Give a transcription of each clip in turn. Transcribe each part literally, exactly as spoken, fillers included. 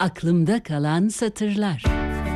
Aklımda kalan satırlar.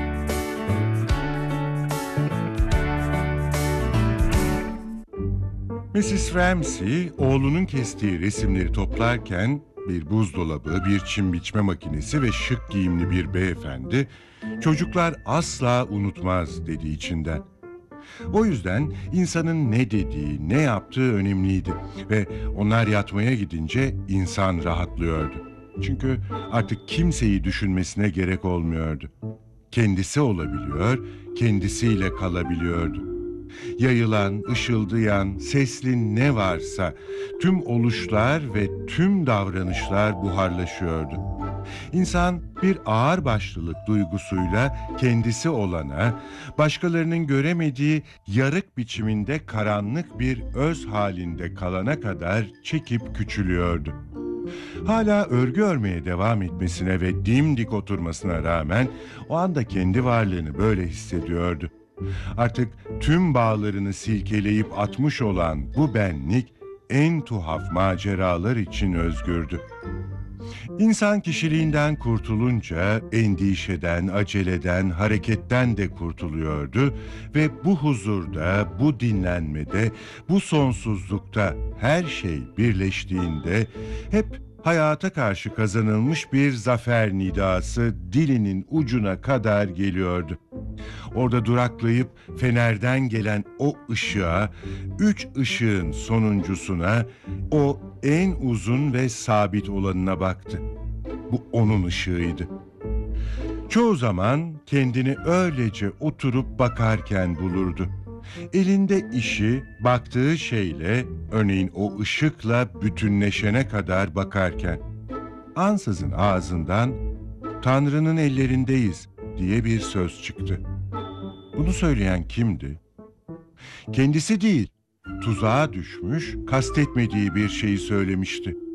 missis Ramsey, oğlunun kestiği resimleri toplarken bir buzdolabı, bir çim biçme makinesi ve şık giyimli bir beyefendi, "Çocuklar asla unutmaz" dedi içinden. O yüzden insanın ne dediği, ne yaptığı önemliydi ve onlar yatmaya gidince insan rahatlıyordu. Çünkü artık kimseyi düşünmesine gerek olmuyordu. Kendisi olabiliyor, kendisiyle kalabiliyordu. Yayılan, ışıldayan, sesli ne varsa tüm oluşlar ve tüm davranışlar buharlaşıyordu. İnsan bir ağırbaşlılık duygusuyla kendisi olana, başkalarının göremediği yarık biçiminde karanlık bir öz halinde kalana kadar çekip küçülüyordu. Hala örgü örmeye devam etmesine ve dimdik oturmasına rağmen o anda kendi varlığını böyle hissediyordu. Artık tüm bağlarını silkeleyip atmış olan bu benlik en tuhaf maceralar için özgürdü. İnsan kişiliğinden kurtulunca endişeden, aceleden, hareketten de kurtuluyordu ve bu huzurda, bu dinlenmede, bu sonsuzlukta her şey birleştiğinde hep hayata karşı kazanılmış bir zafer nidası dilinin ucuna kadar geliyordu. Orada duraklayıp fenerden gelen o ışığa, üç ışığın sonuncusuna, o en uzun ve sabit olanına baktı. Bu onun ışığıydı. Çoğu zaman kendini öylece oturup bakarken bulurdu. Elinde işi, baktığı şeyle, örneğin o ışıkla bütünleşene kadar bakarken. Ansızın ağzından "Tanrı'nın ellerindeyiz" diye bir söz çıktı. Bunu söyleyen kimdi? Kendisi değil, tuzağa düşmüş, kastetmediği bir şeyi söylemişti.